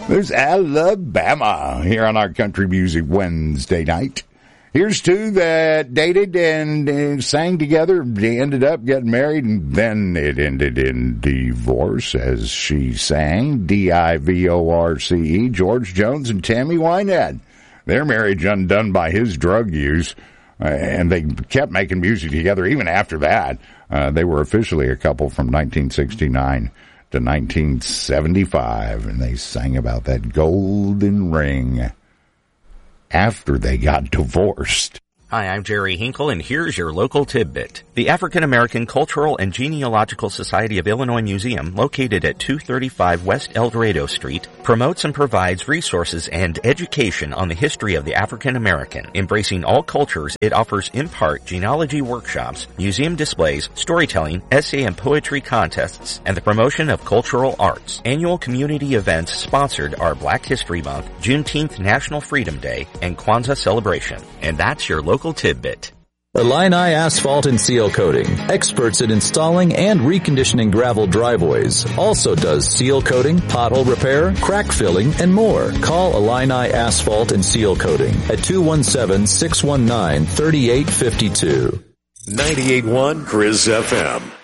There's Alabama here on our Country Music Wednesday night. Here's two that dated and sang together. They ended up getting married, and then it ended in divorce as she sang. Divorce. George Jones and Tammy Wynette. Their marriage undone by his drug use, and they kept making music together even after that. They were officially a couple from 1969 to 1975, and they sang about that golden ring after they got divorced. Hi, I'm Jerry Hinkle, and here's your local tidbit. The African American Cultural and Genealogical Society of Illinois Museum, located at 235 West El Dorado Street, promotes and provides resources and education on the history of the African American. Embracing all cultures, it offers in part genealogy workshops, museum displays, storytelling, essay and poetry contests, and the promotion of cultural arts. Annual community events sponsored are Black History Month, Juneteenth National Freedom Day, and Kwanzaa celebration. And that's your local tidbit. Illini Asphalt and Seal Coating, experts in installing and reconditioning gravel driveways. Also does seal coating, pothole repair, crack filling, and more. Call Illini Asphalt and Seal Coating at 217-619-3852. 98.1 Grizz FM.